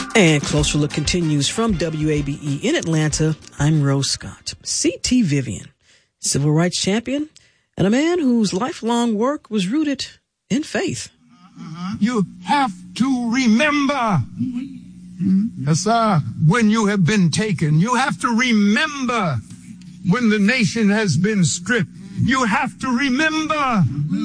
And Closer Look continues from WABE in Atlanta. I'm Rose Scott. C.T. Vivian, civil rights champion, and a man whose lifelong work was rooted in faith. You have to remember, yes, sir, when you have been taken. You have to remember when the nation has been stripped. You have to remember,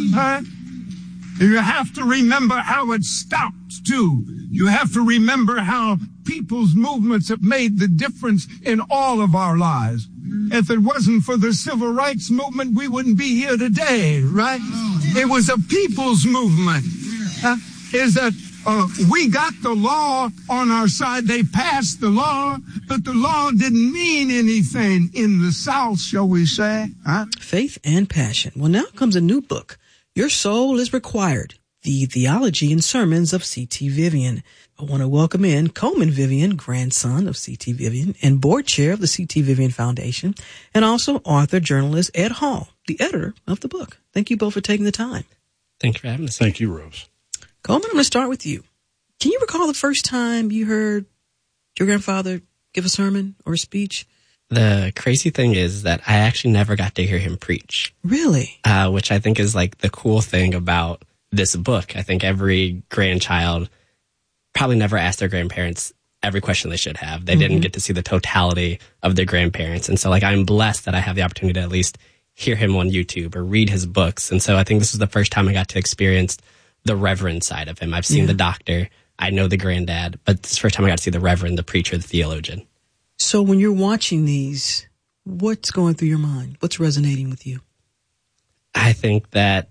you have to remember how it stopped, too. You have to remember how people's movements have made the difference in all of our lives. If it wasn't for the civil rights movement, we wouldn't be here today, right? It was a people's movement. Is that we got the law on our side. They passed the law, but the law didn't mean anything in the South, shall we say. Faith and passion. Well, now comes a new book. Your Soul is Required. The Theology and Sermons of C.T. Vivian. I want to welcome in Coleman Vivian, grandson of C.T. Vivian and board chair of the C.T. Vivian Foundation, and also author, journalist Ed Hall, the editor of the book. Thank you both for taking the time. Thank you for having us. Thank you, Rose. Coleman, I'm going to start with you. Can you recall the first time you heard your grandfather give a sermon or a speech? The crazy thing is that I actually never got to hear him preach. Really? Which I think is like the cool thing about this book. I think every grandchild probably never asked their grandparents every question they should have. They didn't get to see the totality of their grandparents. And so like I'm blessed that I have the opportunity to at least hear him on YouTube or read his books. And so I think this was the first time I got to experience the reverend side of him. I've seen the doctor, I know the granddad, but this is the first time I got to see the reverend, the preacher, the theologian. So when you're watching these, what's going through your mind? What's resonating with you? I think that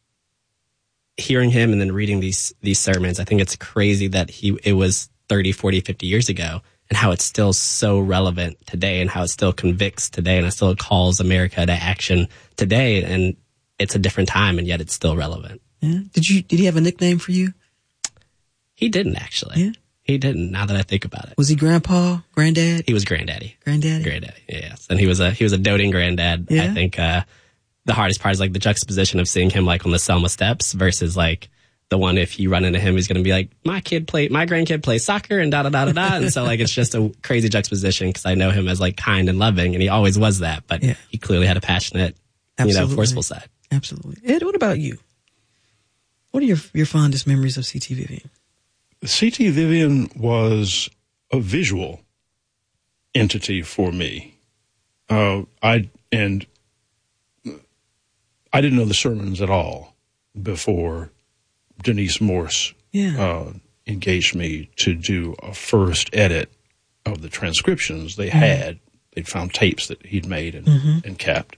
hearing him and then reading these sermons, I think it's crazy that it was 30, 40, 50 years ago and how it's still so relevant today and how it still convicts today and it still calls America to action today. And it's a different time and yet it's still relevant. Yeah. Did he have a nickname for you? He didn't actually. Yeah. He didn't, now that I think about it. Was he grandpa, granddad? He was granddaddy. Granddaddy, yes. And he was a doting granddad. Yeah. I think the hardest part is like the juxtaposition of seeing him like on the Selma steps versus like the one if you run into him, he's going to be like, my grandkid plays soccer and da-da-da-da-da. And so like it's just a crazy juxtaposition because I know him as like kind and loving and he always was that. But he clearly had a passionate, forceful side. Absolutely. Ed, what about you? What are your fondest memories of C.T. Vivian? C.T. Vivian was a visual entity for me. I didn't know the sermons at all before Denise Morse engaged me to do a first edit of the transcriptions they had. They'd found tapes that he'd made and kept.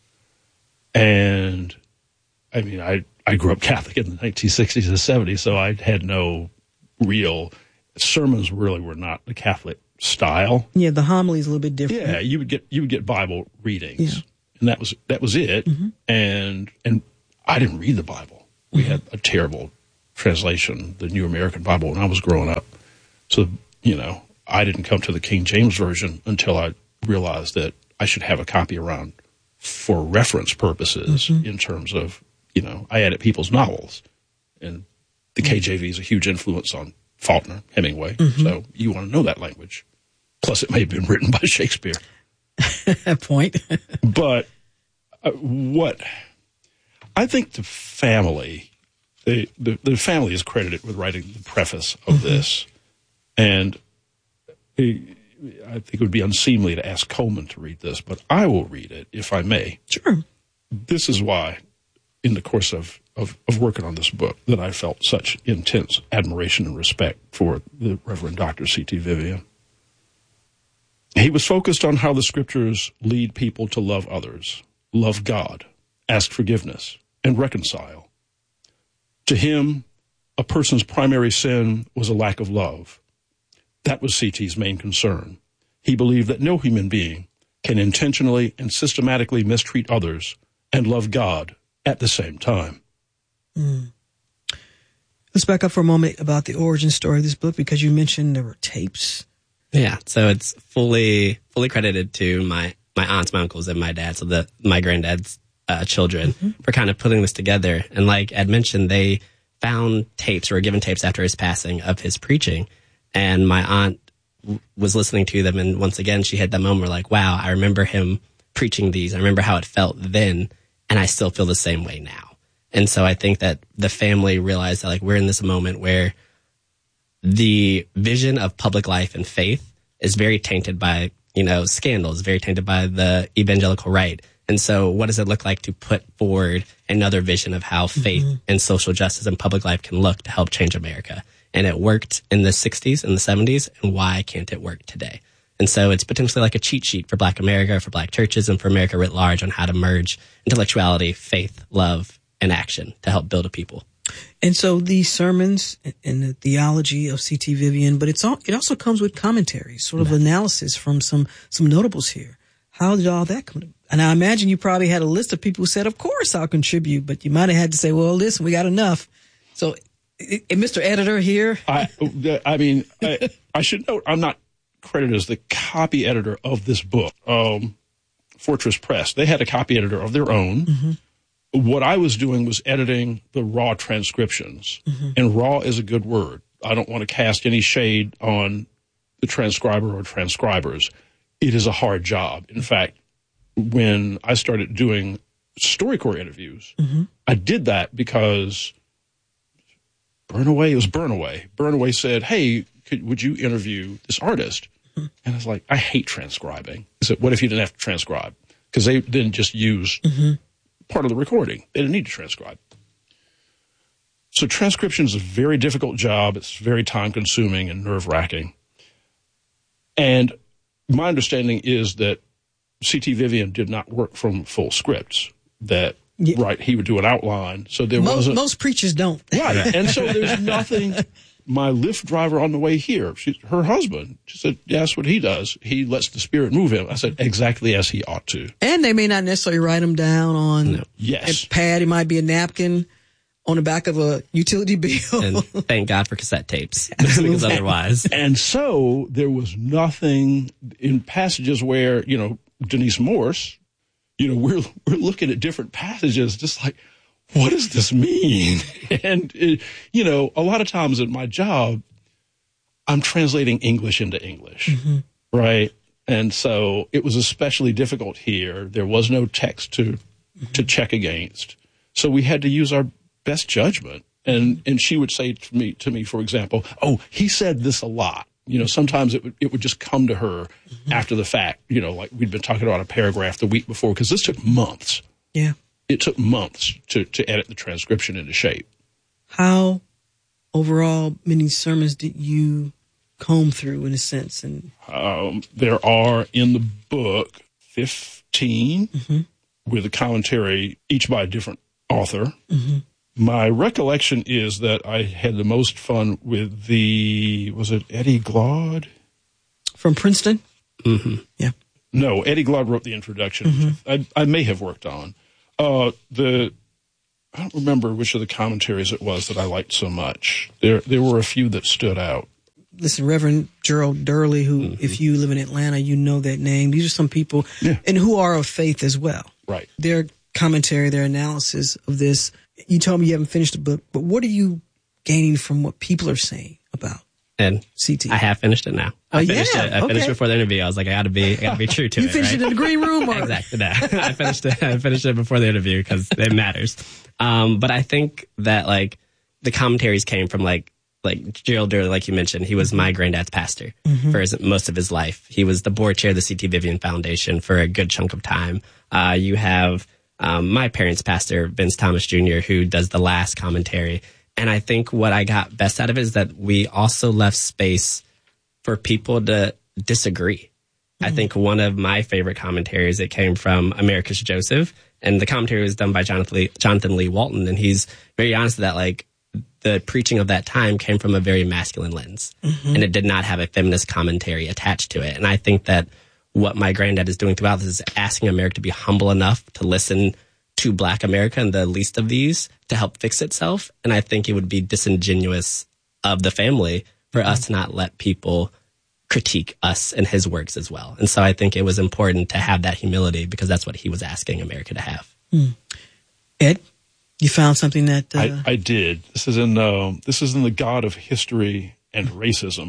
And I mean, I grew up Catholic in the 1960s and 70s, so I had no real sermons. Really, were not the Catholic style. Yeah, the homily is a little bit different. Yeah, you would get Bible readings, and that was it. And I didn't read the Bible. We had a terrible translation, the New American Bible, when I was growing up. So I didn't come to the King James Version until I realized that I should have a copy around for reference purposes in terms of. I edit people's novels, and the KJV is a huge influence on Faulkner, Hemingway, so you want to know that language. Plus, it may have been written by Shakespeare. Point. But what I think the family, the family is credited with writing the preface of this, and I think it would be unseemly to ask Coleman to read this, but I will read it, if I may. Sure. This is why, in the course of working on this book, that I felt such intense admiration and respect for the Reverend Dr. C.T. Vivian. He was focused on how the scriptures lead people to love others, love God, ask forgiveness, and reconcile. To him, a person's primary sin was a lack of love. That was C.T.'s main concern. He believed that no human being can intentionally and systematically mistreat others and love God at the same time. Let's back up for a moment about the origin story of this book, because you mentioned there were tapes. Yeah, so it's fully credited to my aunts, my uncles, and my dad, so my granddad's children, for kind of putting this together. And like Ed mentioned, they found tapes or were given tapes after his passing of his preaching. And my aunt was listening to them, and once again, she had that moment where like, wow, I remember him preaching these. I remember how it felt then, and I still feel the same way now. And so I think that the family realized that like we're in this moment where the vision of public life and faith is very tainted by, scandals, very tainted by the evangelical right. And so what does it look like to put forward another vision of how faith and social justice and public life can look to help change America? And it worked in the 60s and the 70s, and why can't it work today? And so it's potentially like a cheat sheet for Black America, for Black churches, and for America writ large on how to merge intellectuality, faith, love, and action to help build a people. And so these sermons and the theology of C.T. Vivian, but it also comes with commentaries, sort of analysis from some notables here. How did all that come to? And I imagine you probably had a list of people who said, of course I'll contribute, but you might have had to say, well, listen, we got enough. So, Mr. Editor here. I should note, I'm not credited as the copy editor of this book. Fortress Press, they had a copy editor of their own. Mm-hmm. What I was doing was editing the raw transcriptions, and raw is a good word. I don't want to cast any shade on the transcriber or transcribers. It is a hard job. In fact, when I started doing StoryCorps interviews, I did that because Burnaway said, hey, would you interview this artist? And I was like, I hate transcribing. I said, what if you didn't have to transcribe? Because they didn't just use part of the recording. They didn't need to transcribe. So transcription is a very difficult job. It's very time-consuming and nerve-wracking. And my understanding is that C.T. Vivian did not work from full scripts, that he would do an outline. So there wasn't... Most preachers don't. Right. And so there's nothing... My Lyft driver on the way here, her husband, she said, yeah, that's what he does. He lets the Spirit move him. I said, exactly as he ought to. And they may not necessarily write them down on a pad. It might be a napkin on the back of a utility bill. And thank God for cassette tapes, because otherwise. And so there was nothing in passages where, Denise Morse, we're looking at different passages just like, what does this mean? And, a lot of times in my job, I'm translating English into English, right? And so it was especially difficult here. There was no text to check against. So we had to use our best judgment. And she would say to me, for example, oh, he said this a lot. Sometimes it would just come to her after the fact, like we'd been talking about a paragraph the week before, because this took months. Yeah. It took months to edit the transcription into shape. How overall many sermons did you comb through, in a sense? And there are in the book 15 with a commentary, each by a different author. My recollection is that I had the most fun with was it Eddie Glaude? From Princeton? Yeah. No, Eddie Glaude wrote the introduction, which I may have worked on. I don't remember which of the commentaries it was that I liked so much. There were a few that stood out. Listen, Reverend Gerald Durley, who, if you live in Atlanta, you know that name. These are some people, and who are of faith as well. Right. Their commentary, their analysis of this. You told me you haven't finished the book, but what are you gaining from what people are saying about and CT? I have finished it now. I finished it. I finished before the interview. I was like, I gotta be true to it. You finished it in the green room? Or? Exactly. No. I finished it before the interview because it matters. But I think that like the commentaries came from like Gerald Durley, like you mentioned, he was my granddad's pastor for most of his life. He was the board chair of the C.T. Vivian Foundation for a good chunk of time. You have my parents' pastor, Vince Thomas Jr., who does the last commentary. And I think what I got best out of it is that we also left space for people to disagree. I think one of my favorite commentaries, it came from Americus Joseph, and the commentary was done by Jonathan Lee Walton, and he's very honest that like the preaching of that time came from a very masculine lens, and it did not have a feminist commentary attached to it. And I think that what my granddad is doing throughout this is asking America to be humble enough to listen to Black America and the least of these to help fix itself. And I think it would be disingenuous of the family for us to not let people critique us and his works as well. And so I think it was important to have that humility because that's what he was asking America to have. Ed, you found something that I did. This is in the God of History and Racism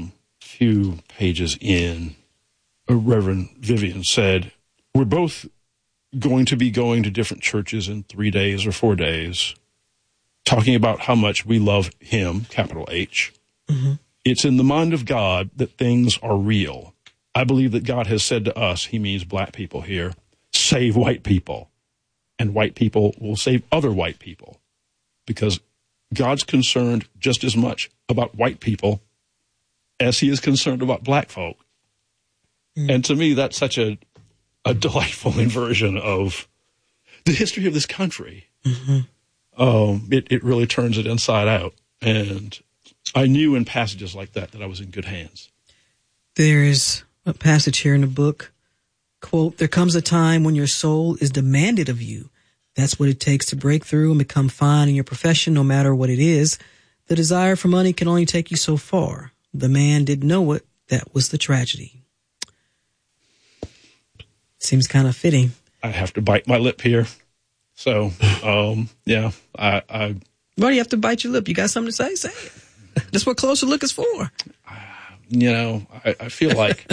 few pages in, Reverend Vivian said, we're both going to be going to different churches in 3 days or 4 days, talking about how much we love him, capital H. Mm-hmm. It's in the mind of God that things are real. I believe that God has said to us, he means black people here, save white people. And white people will save other white people. Because God's concerned just as much about white people as he is concerned about black folk. Mm. And to me, that's such a delightful inversion of the history of this country. Mm-hmm. It really turns it inside out. And I knew in passages like that I was in good hands. There's a passage here in the book, quote, there comes a time when your soul is demanded of you. That's what it takes to break through and become fine in your profession, no matter what it is. The desire for money can only take you so far. The man didn't know it. That was the tragedy. Seems kind of fitting. I have to bite my lip here. So, yeah, Why do you have to bite your lip? You got something to say? Say it. That's what Closer Look is for. I feel like,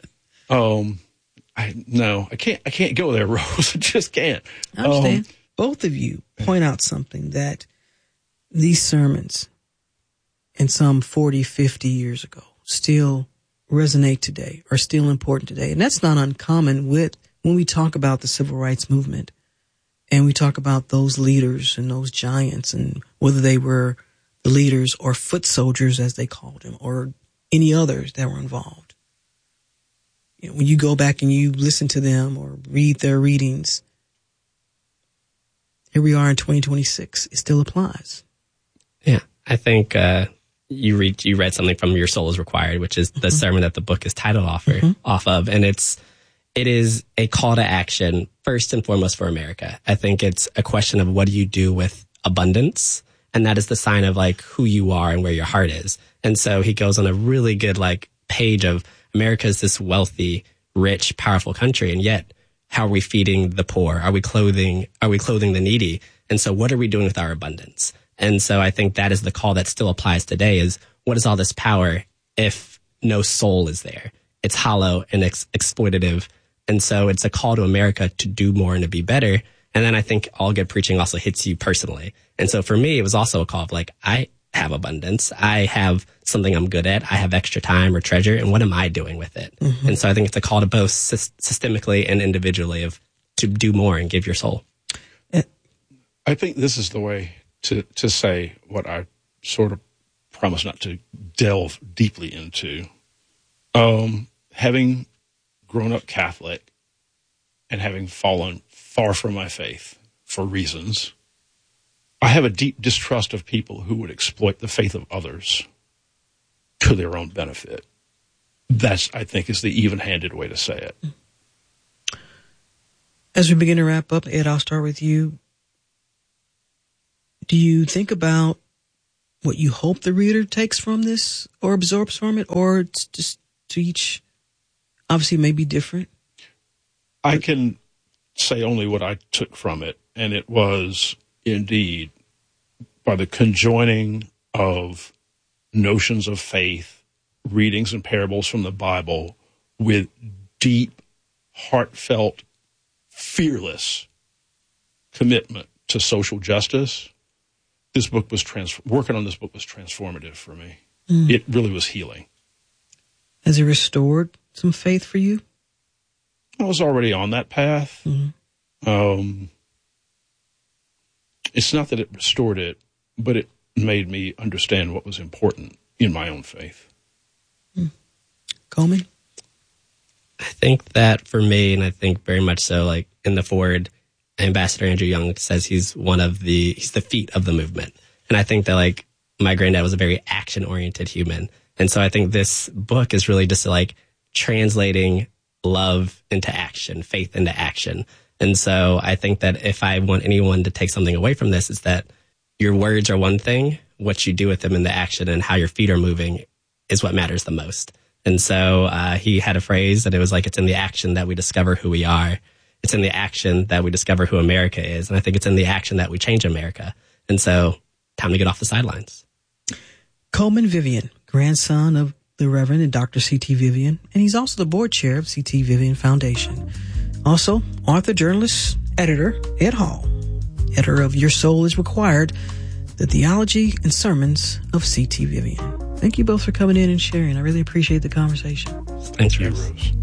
I can't go there, Rose. I just can't. I understand. Both of you point out something that these sermons and some 40, 50 years ago still resonate today, are still important today. And that's not uncommon with when we talk about the civil rights movement and we talk about those leaders and those giants and whether they were the leaders or foot soldiers, as they called them, or any others that were involved. You know, when you go back and you listen to them or read their readings, here we are in 2026. It still applies. Yeah, I think you read something from Your Soul is Required, which is the sermon that the book is titled off of, and it is a call to action first and foremost for America. I think it's a question of what do you do with abundance, and that is the sign of like who you are and where your heart is. And so he goes on a really good like page of America is this wealthy, rich, powerful country, and yet how are we feeding the poor? Are we clothing the needy? And so what are we doing with our abundance? And so I think that is the call that still applies today is what is all this power if no soul is there? It's hollow and exploitative. And so it's a call to America to do more and to be better. And then I think all good preaching also hits you personally. And so for me, it was also a call of like, I have abundance. I have something I'm good at. I have extra time or treasure. And what am I doing with it? Mm-hmm. And so I think it's a call to both systemically and individually to do more and give your soul. I think this is the way to say what I sort of promise not to delve deeply into. Having grown up Catholic and having fallen far from my faith for reasons, I have a deep distrust of people who would exploit the faith of others to their own benefit. That's, I think, is the even-handed way to say it. As we begin to wrap up, Ed, I'll start with you. Do you think about what you hope the reader takes from this or absorbs from it, or it's just to each, obviously, may be different? I can say only what I took from it, and it was indeed by the conjoining of notions of faith, readings and parables from the Bible with deep, heartfelt, fearless commitment to social justice. This book was working on this book was transformative for me. It really was healing. Has it restored some faith for you? I was already on that path. Mm-hmm. It's not that it restored it, but it made me understand what was important in my own faith. Coleman? I think that for me, and I think very much so, like in the forward, Ambassador Andrew Young says he's the feet of the movement. And I think that like my granddad was a very action-oriented human. And so I think this book is really just like translating love into action, faith into action. And so I think that if I want anyone to take something away from this, is that your words are one thing, what you do with them in the action and how your feet are moving is what matters the most. And so he had a phrase that it was like, it's in the action that we discover who we are. It's in the action that we discover who America is. And I think it's in the action that we change America. And so time to get off the sidelines. Coleman Vivian, grandson of the Reverend and Dr. C.T. Vivian, and he's also the board chair of C.T. Vivian Foundation. Also, author, journalist, editor, Ed Hall, editor of Your Soul is Required, The Theology and Sermons of C.T. Vivian. Thank you both for coming in and sharing. I really appreciate the conversation. Thanks, You, Rose. Rose.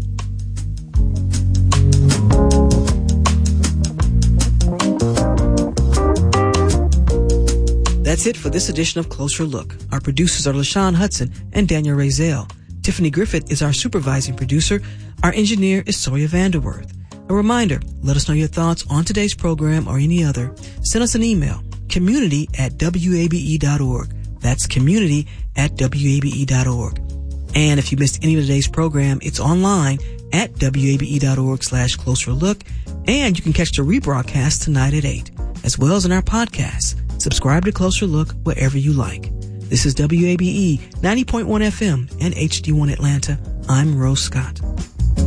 That's it for this edition of Closer Look. Our producers are LaShawn Hudson and Daniel Razel. Tiffany Griffith is our supervising producer. Our engineer is Sawyer Vanderworth. A reminder, let us know your thoughts on today's program or any other. Send us an email, community@wabe.org. That's community@wabe.org. And if you missed any of today's program, it's online at wabe.org/closerlook. And you can catch the rebroadcast tonight at 8, as well as in our podcast. Subscribe to Closer Look wherever you like. This is WABE 90.1 FM and HD1 Atlanta. I'm Rose Scott.